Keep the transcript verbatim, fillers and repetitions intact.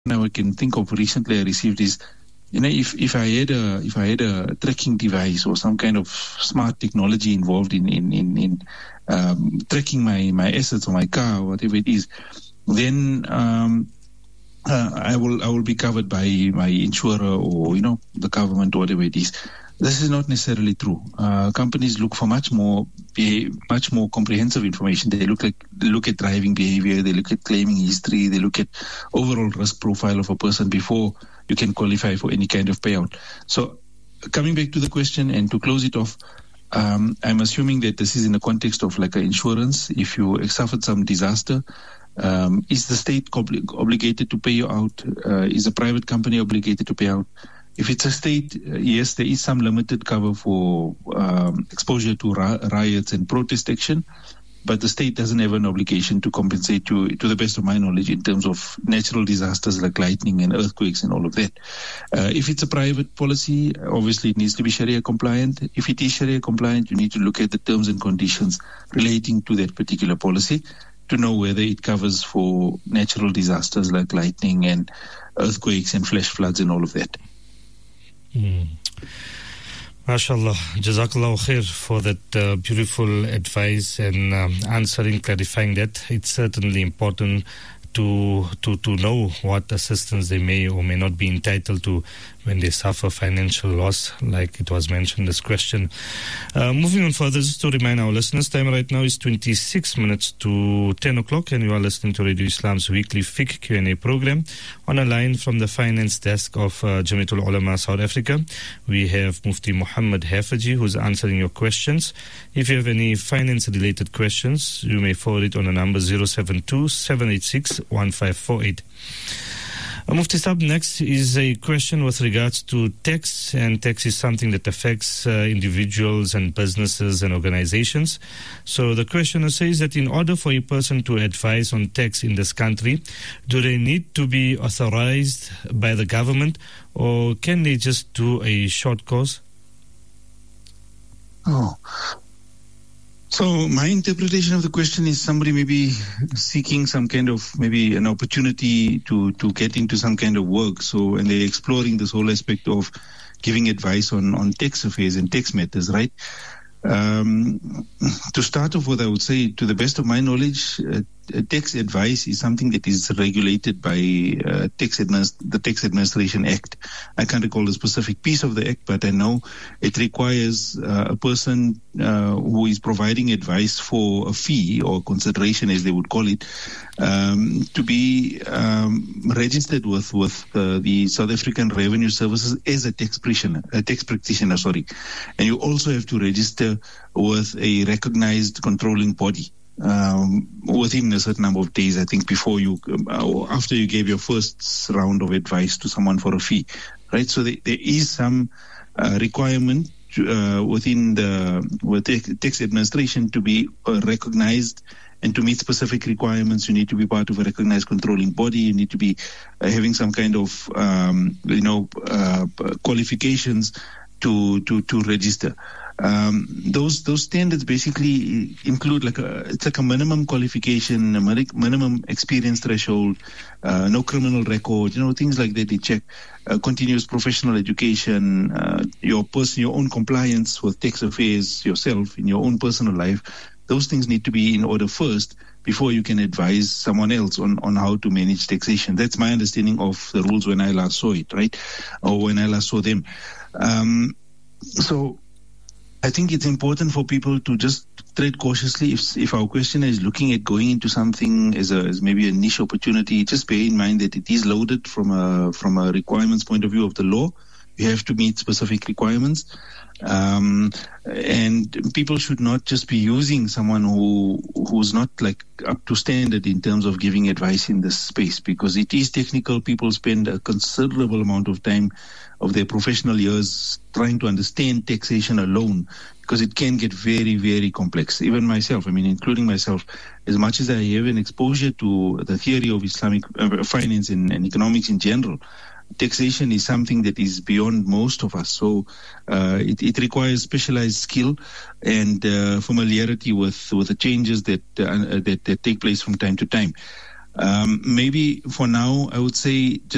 I can think of recently I received is, you know, if, if I had a if I had a tracking device or some kind of smart technology involved in in in, in um, tracking my, my assets or my car or whatever it is, then um, uh, I will I will be covered by my insurer or, you know, the government or whatever it is. This is not necessarily true. Uh, companies look for much more, much more comprehensive information. They look like they look at driving behavior, they look at claiming history, they look at overall risk profile of a person before you can qualify for any kind of payout. So, coming back to the question and to close it off, um, I'm assuming that this is in the context of like an insurance. If you suffered some disaster, um, is the state obli- obligated to pay you out? Uh, is a private company obligated to pay out? If it's a state, uh, yes, there is some limited cover for um, exposure to ra- riots and protest action, but the state doesn't have an obligation to compensate you, to the best of my knowledge, in terms of natural disasters like lightning and earthquakes and all of that. Uh, if it's a private policy, obviously it needs to be Sharia compliant. If it is Sharia compliant, you need to look at the terms and conditions relating to that particular policy to know whether it covers for natural disasters like lightning and earthquakes and flash floods and all of that. Mm. MashaAllah, Jazakallah khair for that uh, beautiful advice and um, answering, clarifying that. It's certainly important to to to know what assistance they may or may not be entitled to when they suffer financial loss, like it was mentioned in this question. Uh, moving on further, just to remind our listeners, time right now is twenty-six minutes to ten o'clock, and you are listening to Radio Islam's weekly Fiqh Q and A program. On a line from the finance desk of uh, Jamiatul Ulama South Africa, we have Mufti Muhammad Hafaji, who's answering your questions. If you have any finance-related questions, you may forward it on the number zero seven two, seven eight six, one five four eight. Uh, Mufti Saab, next is a question with regards to tax, and tax is something that affects uh, individuals and businesses and organizations. So the questioner says that in order for a person to advise on tax in this country, do they need to be authorized by the government, or can they just do a short course? Oh. So my interpretation of the question is somebody maybe seeking some kind of maybe an opportunity to, to get into some kind of work. So, and they're exploring this whole aspect of giving advice on, on tax affairs and tax matters, right? Um, to start off with, I would say, to the best of my knowledge, uh, tax advice is something that is regulated by uh, tax administ- the Tax Administration Act. I can't recall the specific piece of the act, but I know it requires uh, a person uh, who is providing advice for a fee or consideration, as they would call it, um, to be um, registered with with uh, the South African Revenue Services as a tax practitioner. A tax practitioner, sorry, and you also have to register with a recognized controlling body. Um, within a certain number of days, I think, before you, uh, after you gave your first round of advice to someone for a fee, right? So there, there is some uh, requirement to, uh, within the with the tax administration to be uh, recognized, and to meet specific requirements, you need to be part of a recognized controlling body. You need to be uh, having some kind of, um, you know, uh, qualifications to to to register. Um, those those standards basically include like a it's like a minimum qualification, a minimum experience threshold, uh, no criminal record, you know, things like that. They check uh, continuous professional education, uh, your person, your own compliance with tax affairs yourself in your own personal life. Those things need to be in order first before you can advise someone else on, on how to manage taxation. That's my understanding of the rules when I last saw it, right, or when I last saw them. Um, so. I think it's important for people to just tread cautiously. If if our questioner is looking at going into something as a as maybe a niche opportunity, just bear in mind that it is loaded from a from a requirements point of view of the law. You have to meet specific requirements, um, and people should not just be using someone who who's not like up to standard in terms of giving advice in this space, because it is technical. People spend a considerable amount of time of their professional years trying to understand taxation alone, because it can get very, very complex. Even myself, I mean, including myself, as much as I have an exposure to the theory of Islamic uh, finance and, and economics in general, taxation is something that is beyond most of us. So uh, it, it requires specialized skill and uh, familiarity with, with the changes that, uh, that that take place from time to time. Um, maybe for now, I would say just